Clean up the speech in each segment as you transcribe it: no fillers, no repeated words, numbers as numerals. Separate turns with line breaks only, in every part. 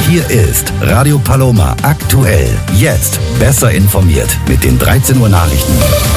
Hier ist Radio Paloma aktuell. Jetzt besser informiert mit den 13 Uhr Nachrichten.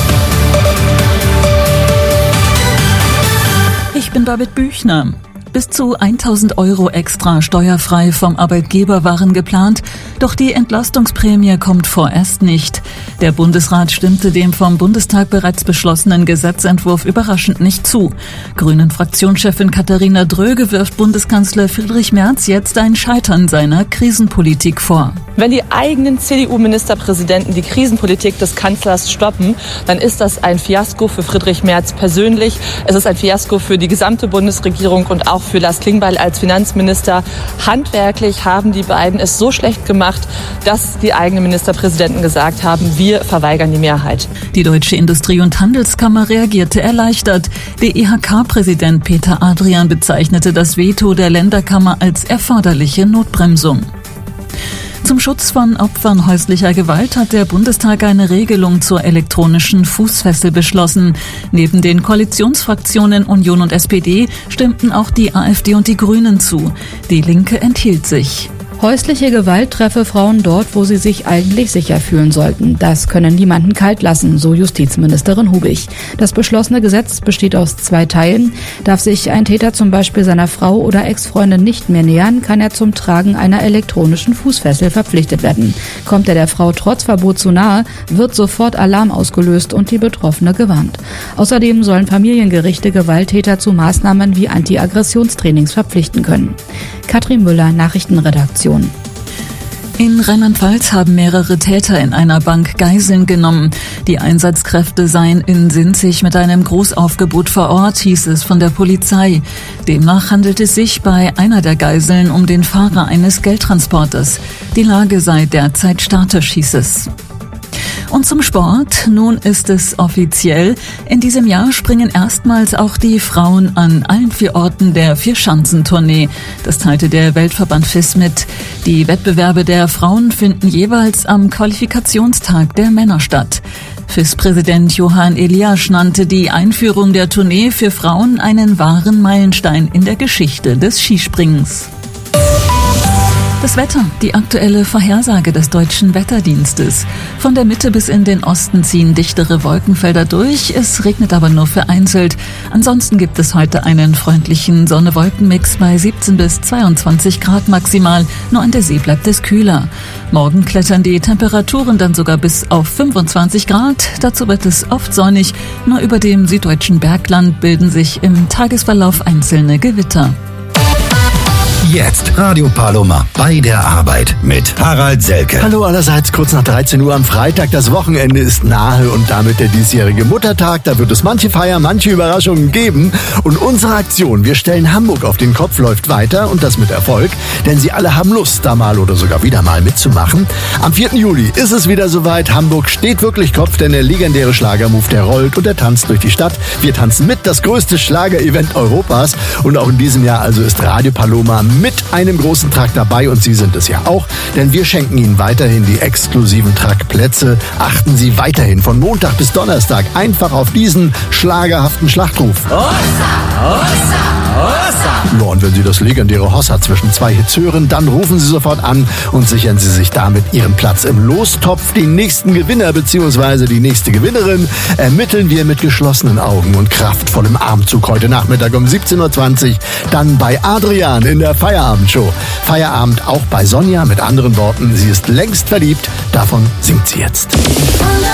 Ich bin David Büchner. Bis zu 1.000 € extra steuerfrei vom Arbeitgeber waren geplant, doch die Entlastungsprämie kommt vorerst nicht. Der Bundesrat stimmte dem vom Bundestag bereits beschlossenen Gesetzentwurf überraschend nicht zu. Grünen-Fraktionschefin Katharina Dröge wirft Bundeskanzler Friedrich Merz jetzt ein Scheitern seiner Krisenpolitik vor.
Wenn die eigenen CDU-Ministerpräsidenten die Krisenpolitik des Kanzlers stoppen, dann ist das ein Fiasko für Friedrich Merz persönlich. Es ist ein Fiasko für die gesamte Bundesregierung und auch für Lars Klingbeil als Finanzminister. Handwerklich haben die beiden es so schlecht gemacht, dass die eigenen Ministerpräsidenten gesagt haben, wir verweigern die Mehrheit.
Die Deutsche Industrie- und Handelskammer reagierte erleichtert. Der IHK-Präsident Peter Adrian bezeichnete das Veto der Länderkammer als erforderliche Notbremsung. Zum Schutz von Opfern häuslicher Gewalt hat der Bundestag eine Regelung zur elektronischen Fußfessel beschlossen. Neben den Koalitionsfraktionen Union und SPD stimmten auch die AfD und die Grünen zu. Die Linke enthielt sich.
Häusliche Gewalt treffe Frauen dort, wo sie sich eigentlich sicher fühlen sollten. Das könne niemanden kalt lassen, so Justizministerin Hubig. Das beschlossene Gesetz besteht aus 2 Teilen. Darf sich ein Täter zum Beispiel seiner Frau oder Ex-Freundin nicht mehr nähern, kann er zum Tragen einer elektronischen Fußfessel verpflichtet werden. Kommt er der Frau trotz Verbot zu nahe, wird sofort Alarm ausgelöst und die Betroffene gewarnt. Außerdem sollen Familiengerichte Gewalttäter zu Maßnahmen wie Anti-Aggressionstrainings verpflichten können. Katrin Müller, Nachrichtenredaktion.
In Rheinland-Pfalz haben mehrere Täter in einer Bank Geiseln genommen. Die Einsatzkräfte seien in Sinzig mit einem Großaufgebot vor Ort, hieß es von der Polizei. Demnach handelt es sich bei einer der Geiseln um den Fahrer eines Geldtransporters. Die Lage sei derzeit statisch, hieß es. Und zum Sport. Nun ist es offiziell. In diesem Jahr springen erstmals auch die Frauen an allen 4 Orten der Vierschanzentournee. Das teilte der Weltverband FIS mit. Die Wettbewerbe der Frauen finden jeweils am Qualifikationstag der Männer statt. FIS-Präsident Johann Eliasch nannte die Einführung der Tournee für Frauen einen wahren Meilenstein in der Geschichte des Skispringens. Das Wetter, die aktuelle Vorhersage des Deutschen Wetterdienstes. Von der Mitte bis in den Osten ziehen dichtere Wolkenfelder durch, es regnet aber nur vereinzelt. Ansonsten gibt es heute einen freundlichen Sonne-Wolken-Mix bei 17 bis 22 Grad maximal, nur an der See bleibt es kühler. Morgen klettern die Temperaturen dann sogar bis auf 25 Grad, dazu wird es oft sonnig, nur über dem süddeutschen Bergland bilden sich im Tagesverlauf einzelne Gewitter.
Jetzt Radio Paloma bei der Arbeit mit Harald Selke.
Hallo allerseits, kurz nach 13 Uhr am Freitag. Das Wochenende ist nahe und damit der diesjährige Muttertag. Da wird es manche Feier, manche Überraschungen geben. Und unsere Aktion, wir stellen Hamburg auf den Kopf, läuft weiter und das mit Erfolg. Denn sie alle haben Lust, da mal oder sogar wieder mal mitzumachen. Am 4. Juli ist es wieder soweit. Hamburg steht wirklich Kopf, denn der legendäre Schlagermove, der rollt und der tanzt durch die Stadt. Wir tanzen mit, das größte Schlager-Event Europas. Und auch in diesem Jahr also ist Radio Paloma mit einem großen Truck dabei und Sie sind es ja auch, denn wir schenken Ihnen weiterhin die exklusiven Truckplätze. Achten Sie weiterhin von Montag bis Donnerstag einfach auf diesen schlagerhaften Schlachtruf. Hossa, Hossa, Hossa! Ja, und wenn Sie das legendäre Hossa zwischen 2 Hits hören, dann rufen Sie sofort an und sichern Sie sich damit Ihren Platz im Lostopf. Den nächsten Gewinner bzw. die nächste Gewinnerin ermitteln wir mit geschlossenen Augen und kraftvollem Armzug heute Nachmittag um 17.20 Uhr. Dann bei Adrian in der Feierabendshow. Feierabend auch bei Sonja, mit anderen Worten, sie ist längst verliebt. Davon singt sie jetzt.